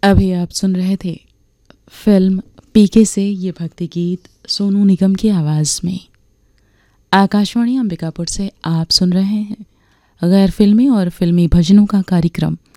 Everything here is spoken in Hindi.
अभी आप सुन रहे थे फिल्म पीके से ये भक्ति गीत सोनू निगम की आवाज़ में। आकाशवाणी अंबिकापुर से आप सुन रहे हैं गैर फिल्मी और फिल्मी भजनों का कार्यक्रम